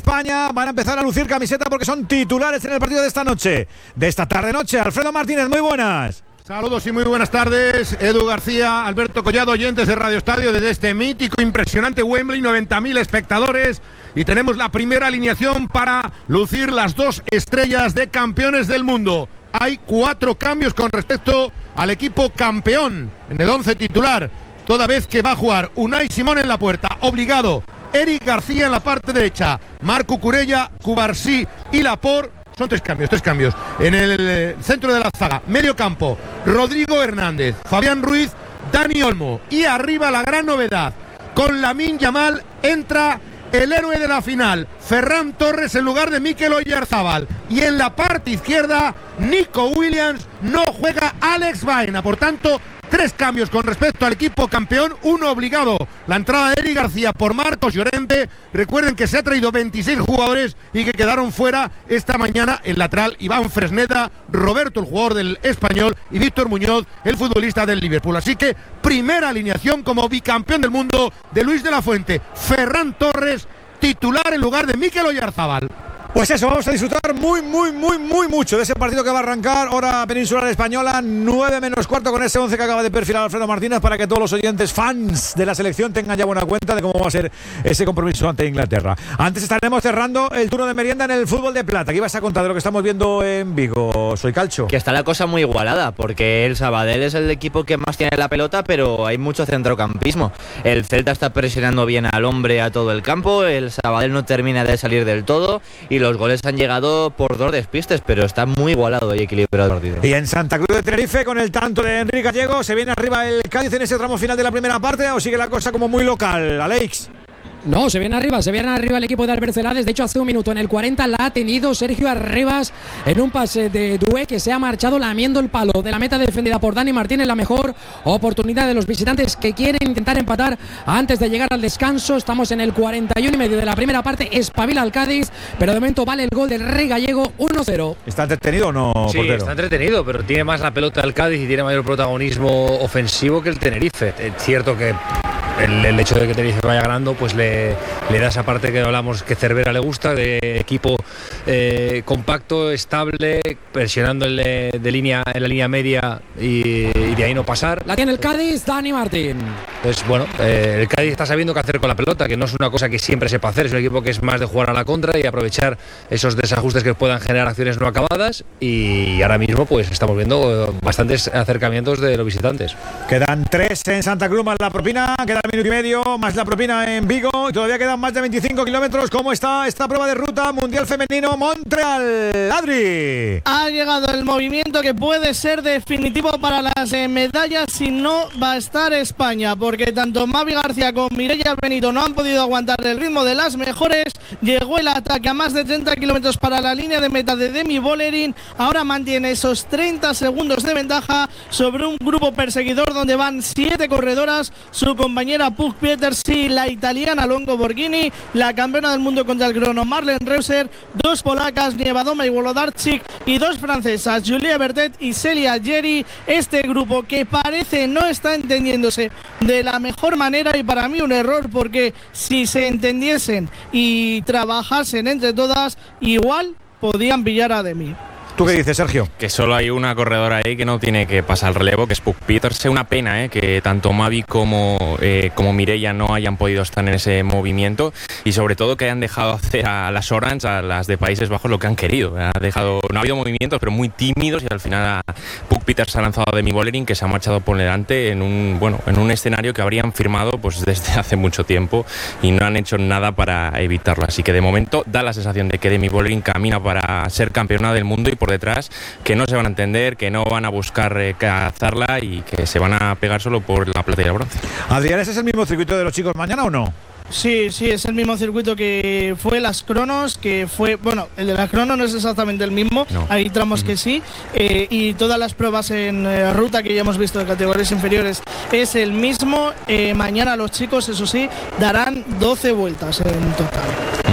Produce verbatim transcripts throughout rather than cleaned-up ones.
España van a empezar a lucir camiseta porque son titulares en el partido de esta noche, de esta tarde-noche. Alfredo Martínez, muy buenas. Saludos y muy buenas tardes, Edu García, Alberto Collado, oyentes de Radio Estadio desde este mítico, impresionante Wembley, noventa mil espectadores, y tenemos la primera alineación para lucir las dos estrellas de campeones del mundo. Hay cuatro cambios con respecto al equipo campeón en el once titular, toda vez que va a jugar Unai Simón en la puerta, obligado, Eric García en la parte derecha, Marco Curella, Cubarsí y Laporte. Son tres cambios, tres cambios. En el eh, centro de la zaga, medio campo, Rodrigo Hernández, Fabián Ruiz, Dani Olmo. Y arriba la gran novedad, con Lamine Yamal entra el héroe de la final, Ferran Torres en lugar de Mikel Oyarzabal. Y en la parte izquierda, Nico Williams, no juega Alex Baena. Por tanto, tres cambios con respecto al equipo campeón, uno obligado, la entrada de Eric García por Marcos Llorente. Recuerden que se ha traído veintiséis jugadores y que quedaron fuera esta mañana el lateral Iván Fresneda, Roberto el jugador del Español y Víctor Muñoz el futbolista del Liverpool. Así que primera alineación como bicampeón del mundo de Luis de la Fuente, Ferran Torres titular en lugar de Mikel Oyarzabal. Pues eso, vamos a disfrutar muy, muy, muy, muy mucho de ese partido que va a arrancar hora peninsular española, nueve menos cuarto, con ese once que acaba de perfilar Alfredo Martínez, para que todos los oyentes fans de la selección tengan ya buena cuenta de cómo va a ser ese compromiso ante Inglaterra. Antes estaremos cerrando el turno de merienda en el fútbol de plata. ¿Qué ibas a contar de lo que estamos viendo en Vigo? Soy Calcho. Que está la cosa muy igualada, porque el Sabadell es el equipo que más tiene la pelota, pero hay mucho centrocampismo. El Celta está presionando bien al hombre a todo el campo, el Sabadell no termina de salir del todo, y los goles han llegado por dos despistes, pero está muy igualado y equilibrado el partido. Y en Santa Cruz de Tenerife, con el tanto de Enrique Gallego, ¿se viene arriba el Cádiz en ese tramo final de la primera parte o sigue la cosa como muy local, Alex? No, se viene arriba, se viene arriba el equipo de Albert Celades. De hecho, hace un minuto en el cuarenta la ha tenido Sergio Arribas en un pase de Dué que se ha marchado lamiendo el palo de la meta defendida por Dani Martínez. La mejor oportunidad de los visitantes que quieren intentar empatar antes de llegar al descanso. Estamos en el cuarenta y uno y medio de la primera parte. Espabila al Cádiz, pero de momento vale el gol del Rey Gallego uno cero. ¿Está entretenido o no, sí, portero? Está entretenido, pero tiene más la pelota el Cádiz y tiene mayor protagonismo ofensivo que el Tenerife. Es cierto que el, el hecho de que Tenerife vaya ganando pues le, le da esa parte que hablamos que Cervera le gusta, de equipo eh, compacto, estable, presionando en, de línea, en la línea media y, y de ahí no pasar. La tiene el Cádiz, Dani Martín. Pues bueno, eh, el Cádiz está sabiendo qué hacer con la pelota, que no es una cosa que siempre sepa hacer, es un equipo que es más de jugar a la contra y aprovechar esos desajustes que puedan generar acciones no acabadas, y ahora mismo pues estamos viendo bastantes acercamientos de los visitantes. Quedan tres en Santa Cruz más la propina, queda el minuto y medio más la propina en Vigo y todavía quedan más de veinticinco kilómetros. ¿Cómo está esta prueba de ruta Mundial Femenino Montreal? Adri. Ha llegado el movimiento que puede ser definitivo para las eh, medallas si no va a estar España, porque tanto Mavi García como Mireia Benito no han podido aguantar el ritmo de las mejores. Llegó el ataque a más de treinta kilómetros para la línea de meta de Demi Vollering. Ahora mantiene esos treinta segundos de ventaja sobre un grupo perseguidor donde van siete corredoras, su compañera Puk Pietersi, la italiana Longo Borghini, la campeona del mundo contra el crono Marlene Reuser, dos polacas Nievadoma y Wolodarczyk y dos francesas Julia Bertet y Celia Jerry. Este grupo que parece no está entendiéndose de la mejor manera, y para mí un error, porque si se entendiesen y trabajasen entre todas, igual podían pillar a Demi. ¿Tú qué dices, Sergio? Que solo hay una corredora ahí que no tiene que pasar el relevo, que es Puk Pieterse. Una pena ¿eh? que tanto Mavi como, eh, como Mireia no hayan podido estar en ese movimiento, y sobre todo que hayan dejado hacer a las Orange, a las de Países Bajos, lo que han querido. Ha dejado, no ha habido movimientos, pero muy tímidos, y al final a Puk Pieterse ha lanzado a Demi Vollering, que se ha marchado por delante en un, bueno, en un escenario que habrían firmado pues, desde hace mucho tiempo, y no han hecho nada para evitarlo. Así que de momento da la sensación de que Demi Vollering camina para ser campeona del mundo, y por detrás que no se van a entender, que no van a buscar eh, cazarla, y que se van a pegar solo por la plata y el bronce. Adrián, ¿ese es el mismo circuito de los chicos mañana o no? Sí, sí, es el mismo circuito que fue las cronos, que fue, bueno, el de las cronos no es exactamente el mismo, no. Hay tramos uh-huh. que sí, eh, y todas las pruebas en eh, ruta que ya hemos visto de categorías inferiores es el mismo. Eh, mañana los chicos, eso sí, darán doce vueltas en total.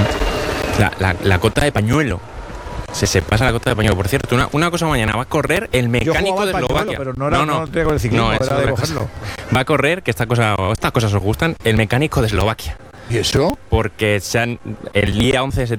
La, la, la cota de pañuelo. Se, se pasa la cota de pañuelo. Por cierto, una, una cosa mañana, va a correr el mecánico de Eslovaquia. Pero no, era, no, no, no tengo el ciclismo, no, era de cogerlo. Va a correr, que esta cosa, estas cosas os gustan, el mecánico de Eslovaquia. ¿Y eso? Porque se han, el día once